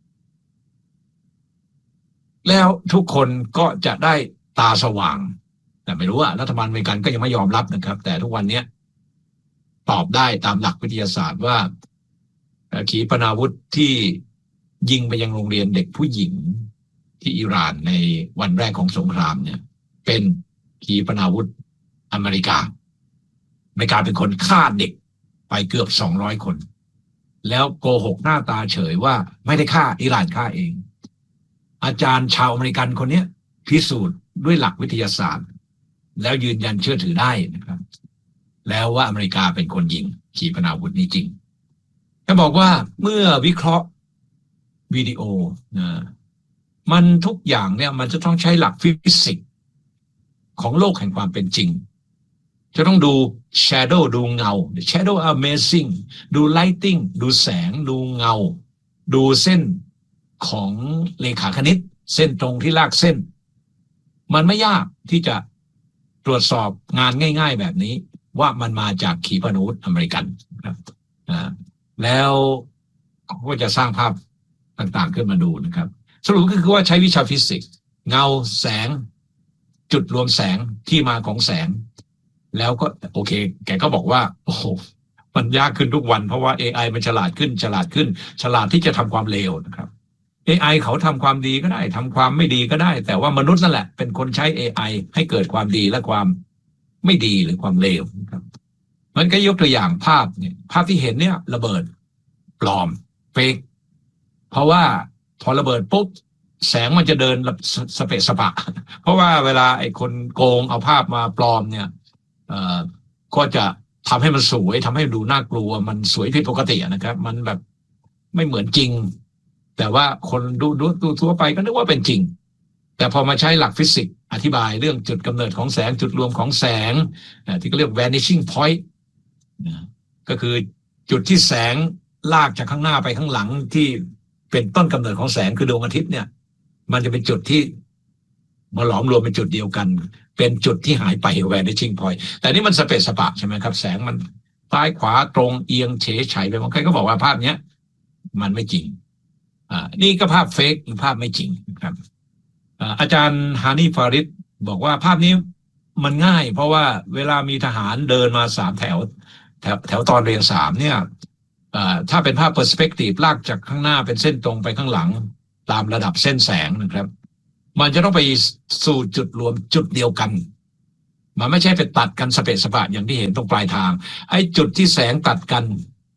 แล้วทุกคนก็จะได้ตาสว่างแต่ไม่รู้ว่ารัฐบาลอเมริกันก็ยังไม่ยอมรับนะครับแต่ทุกวันนี้ตอบได้ตามหลักวิทยาศาสตร์ว่าขีปนาวุธที่ยิงไปยังโรงเรียนเด็กผู้หญิงที่อิหร่านในวันแรกของสงครามเนี่ยเป็นขีปนาวุธอเมริกาอเมริกาเป็นคนฆ่าเด็กไปเกือบสองร้อยคนแล้วโกหกหน้าตาเฉยว่าไม่ได้ฆ่าอิหร่านฆ่าเองอาจารย์ชาวอเมริกันคนนี้พิสูจน์ด้วยหลักวิทยาศาสตร์แล้วยืนยันเชื่อถือได้นะครับแล้วว่าอเมริกาเป็นคนยิงขีปนาวุธนี้จริงเขาบอกว่าเมื่อวิเคราะห์วิดีโอนะมันทุกอย่างเนี่ยมันจะต้องใช้หลักฟิสิกส์ของโลกแห่งความเป็นจริงจะต้องดู shadow ดูเงา shadow amazing ดู lighting ดูแสงดูเงาดูเส้นของเลขาคณิตเส้นตรงที่ลากเส้นมันไม่ยากที่จะตรวจสอบงานง่ายๆแบบนี้ว่ามันมาจากขีปนาวุธอเมริกันครับอ่าแล้วก็จะสร้างภาพต่างๆขึ้นมาดูนะครับสรุปก็คือว่าใช้วิชาฟิสิกส์เงาแสงจุดรวมแสงที่มาของแสงแล้วก็โอเคแกก็บอกว่าโอ้โหมันยากขึ้นทุกวันเพราะว่า เอ ไอ มันฉลาดขึ้นฉลาดขึ้นฉลาดที่จะทำความเลวนะครับ เอ ไอ เขาทำความดีก็ได้ทำความไม่ดีก็ได้แต่ว่ามนุษย์นั่นแหละเป็นคนใช้ เอ ไอ ให้เกิดความดีและความไม่ดีหรือความเลวนะครับมันก็ยกตัวอย่างภาพเนี่ยภาพที่เห็นเนี่ยระเบิดปลอมเฟกเพราะว่าพอระเบิดปุ๊บแสงมันจะเดินสเปะสปะเพราะว่าเวลาไอ้คนโกงเอาภาพมาปลอมเนี่ยเอ่อก็จะทำให้มันสวยทำให้ดูน่ากลัวมันสวยผิดปกตินะครับมันแบบไม่เหมือนจริงแต่ว่าคนดูดูดูทั่วไปก็นึกว่าเป็นจริงแต่พอมาใช้หลักฟิสิกส์อธิบายเรื่องจุดกำเนิดของแสงจุดรวมของแสงที่เขาเรียก vanishing point ก็คือจุดที่แสงลากจากข้างหน้าไปข้างหลังที่เป็นต้นกำเนิดของแสงคือดวงอาทิตย์เนี่ยมันจะเป็นจุดที่มาหลอมรวมเป็นจุดเดียวกันเป็นจุดที่หายไป vanishing point แต่นี่มันสเปซสปะใช่ไหมครับแสงมันซ้ายขวาตรงเอียงเฉยเฉยไปบางใครก็บอกว่าภาพเนี้ยมันไม่จริงอ่านี่ก็ภาพเฟกภาพไม่จริงครับอาจารย์ฮานีฟาริดบอกว่าภาพนี้มันง่ายเพราะว่าเวลามีทหารเดินมาสามแถวแถวแถวตอนเรียงสามเนี่ยถ้าเป็นภาพเปอร์สเปกทีฟลากจากข้างหน้าเป็นเส้นตรงไปข้างหลังตามระดับเส้นแสงนะครับมันจะต้องไปสู่จุดรวมจุดเดียวกันมันไม่ใช่ไปตัดกันสเปซสปะอย่างที่เห็นตรงปลายทางไอ้จุดที่แสงตัดกัน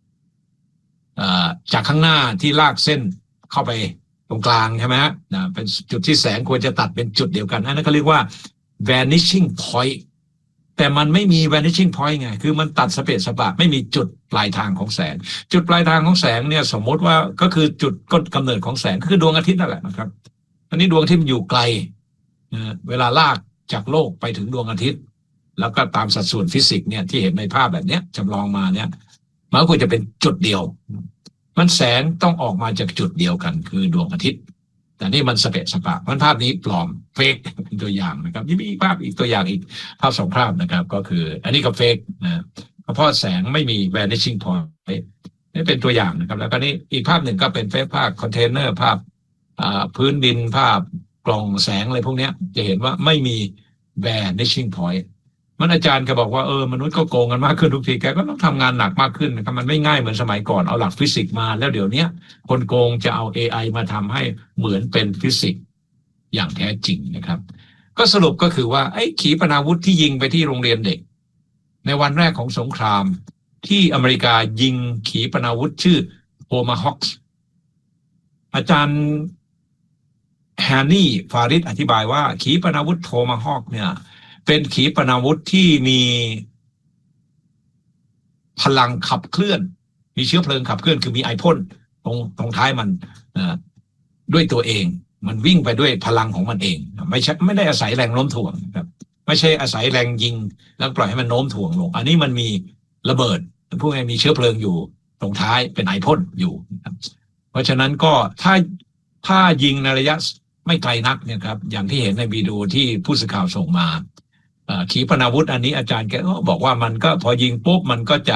จากข้างหน้าที่ลากเส้นเข้าไปตรงกลางใช่ไหมฮะนะเป็นจุดที่แสงควรจะตัดเป็นจุดเดียวกันอันนั้นเขาเรียกว่า vanishing point แต่มันไม่มี vanishing point ไงคือมันตัดสเปซสปะไม่มีจุดปลายทางของแสงจุดปลายทางของแสงเนี่ยสมมติว่าก็คือจุดก้นกำเนิดของแสงคือดวงอาทิตย์นั่นแหละนะครับอันนี้ดวงอาทิตย์อยู่ไกลนะเวลาลากจากโลกไปถึงดวงอาทิตย์แล้วก็ตามสัดส่วนฟิสิกส์เนี่ยที่เห็นในภาพแบบเนี้ยจำลองมาเนี่ยมันควรจะเป็นจุดเดียวมันแสงต้องออกมาจากจุดเดียวกันคือดวงอาทิตย์แต่นี่มันสเปะสปะมันภาพนี้ปลอมเฟกเป็นตัวอย่างนะครับนี่มีภาพอีกตัวอย่างอีกภาพสองภาพนะครับก็คืออันนี้ก็เฟกนะเพราะแสงไม่มี vanishing point นี่เป็นตัวอย่างนะครับแล้วก็นี่อีกภาพหนึ่งก็เป็นเฟกภาพคอนเทนเนอร์ภาพพื้นดินภาพกล่องแสงอะไรพวกนี้จะเห็นว่าไม่มี vanishing point มันอาจารย์ก็บอกว่าเออมนุษย์ก็โกงกันมากขึ้นทุกทีแกก็ต้องทำงานหนักมากขึ้นนะครับมันไม่ง่ายเหมือนสมัยก่อนเอาหลักฟิสิกส์มาแล้วเดี๋ยวนี้คนโกงจะเอา เอ ไอ มาทำให้เหมือนเป็นฟิสิกส์อย่างแท้จริงนะครับก็สรุปก็คือว่าไอ้ขีปนาวุธที่ยิงไปที่โรงเรียนเด็กในวันแรกของสงครามที่อเมริกายิงขีปนาวุธชื่อโทมาฮอคอาจารย์แฮนนี่ฟาริดอธิบายว่าขีปนาวุธโทมาฮอคเนี่ยเป็นขีปนาวุธที่มีพลังขับเคลื่อนมีเชื้อเพลิงขับเคลื่อนคือมีไอพ่นตรงตรงท้ายมันด้วยตัวเองมันวิ่งไปด้วยพลังของมันเองไม่ใช่ไม่ได้อาศัยแรงโน้มถ่วงครับไม่ใช่อาศัยแรงยิงแล้วปล่อยให้มันโน้มถ่วงลงอันนี้มันมีระเบิดพวกนี้มีเชื้อเพลิงอยู่ตรงท้ายเป็นไอพ่นอยู่ครับเพราะฉะนั้นก็ถ้าถ้ายิงในระยะไม่ไกลนักเนี่ยครับอย่างที่เห็นในวิดีโอที่ผู้สื่อข่าวส่งมาขีปนาวุธอันนี้อาจารย์แกก็บอกว่ามันก็พอยิงปุ๊บมันก็จะ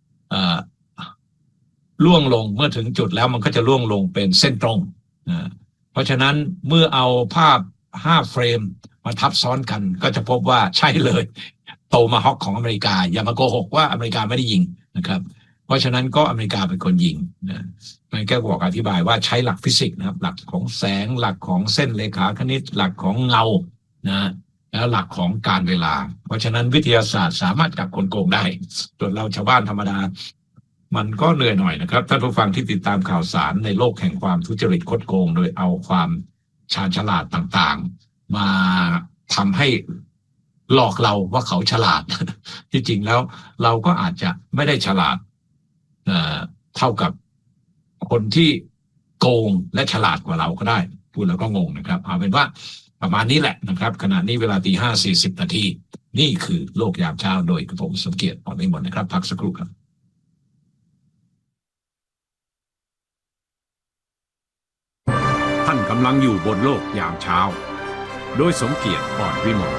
ล่วงลงเมื่อถึงจุดแล้วมันก็จะล่วงลงเป็นเส้นตรงเพราะฉะนั้นเมื่อเอาภาพห้าเฟรมมาทับซ้อนกันก็จะพบว่าใช่เลยโตมาฮอคของอเมริกาอย่ามาโกหกว่าอเมริกาไม่ได้ยิงนะครับเพราะฉะนั้นก็อเมริกาเป็นคนยิงนะมันก็บอกอธิบายว่าใช้หลักฟิสิกส์นะครับหลักของแสงหลักของเส้นเลขาคณิตหลักของเงานะแล้วหลักของการเวลาเพราะฉะนั้นวิทยาศาสตร์สามารถจับคนโกงได้ส่วนเราชาวบ้านธรรมดามันก็เหนื่อยหน่อยนะครับท่านผู้ฟังที่ติดตามข่าวสารในโลกแห่งความทุจริตคดโกงโดยเอาความชาญฉลาดต่างๆมาทำให้หลอกเราว่าเขาฉลาดที่จริงแล้วเราก็อาจจะไม่ได้ฉลาดเอ่อเท่ากับคนที่โกงและฉลาดกว่าเราก็ได้พูดแล้วก็งงนะครับเอาเป็นว่าประมาณนี้แหละนะครับขณะนี้เวลาตีห้าสี่สิบนาทีนี่คือโลกยามเช้าโดยผมสมเกียรติอ่อนนิมนต์นะครับพักสักครู่ครับท่านกำลังอยู่บนโลกยามเช้าโดยสมเกียรติอ่อนวิมล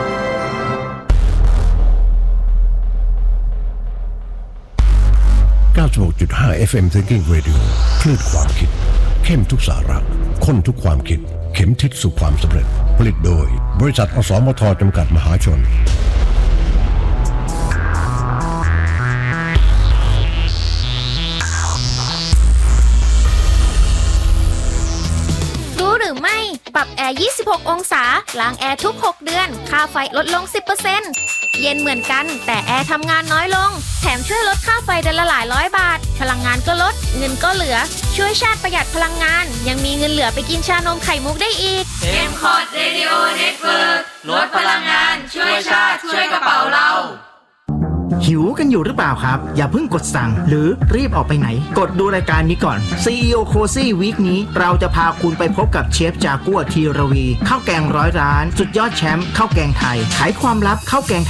เก้าสิบหกจุดห้า เอฟ เอ็ม Thinking Radio คลื่นความคิดเข้มทุกสาระข้นทุกความคิดเข็มทิศสู่ความสำเร็จผลิตโดยบริษัทอสมทจำกัดมหาชนรู้หรือไม่ปรับแอร์ยี่สิบหกองศาล้างแอร์ทุกหกเดือนค่าไฟลดลง สิบเปอร์เซ็นต์ เย็นเหมือนกันแต่แอร์ทำงานน้อยลงแถมช่วยลดค่าไฟเดือนละหลายร้อยบาทพลังงานก็ลดเงินก็เหลือช่วยชาติประหยัดพลังงานยังมีเงินเหลือไปกินชานมไข่มุกได้อีกเอ็ม คอร์ด Radio Network ลดพลังงานช่วยชาติช่วยกระเป๋าเราหิวกันอยู่หรือเปล่าครับอย่าเพิ่งกดสั่งหรือรีบออกไปไหนกดดูรายการนี้ก่อน ซี อี โอ Cozy Week นี้เราจะพาคุณไปพบกับเชฟจากัวธีรวีข้าวแกงร้อยร้านสุดยอดแชมป์ข้าวแกงไทยขายความลับข้าวแกง